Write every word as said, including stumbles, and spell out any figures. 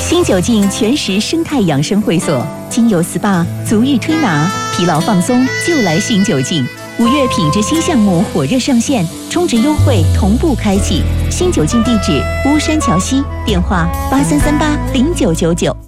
新九境全食生态养生会所，精油 S P A、足浴推拿、疲劳放松就来新九境。五月品质新项目火热上线，充值优惠同步开启。新九境地址：巫山桥西，电话八三三八零九九九。